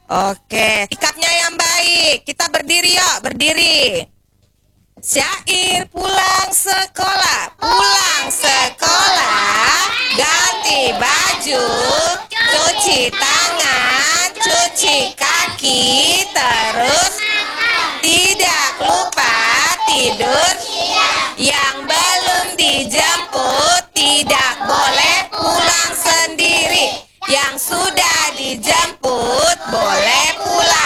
Oke, sikapnya yang baik. Kita berdiri yuk, berdiri. Syair pulang sekolah, ganti baju, cuci tangan, cuci kaki,